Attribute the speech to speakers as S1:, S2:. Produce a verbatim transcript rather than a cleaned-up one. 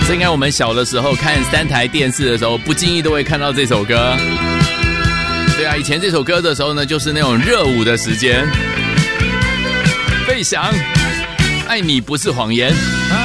S1: 这应该我们小的时候看三台电视的时候，不经意都会看到这首歌。对啊，以前这首歌的时候呢，就是那种热舞的时间。费翔，爱你不是谎言。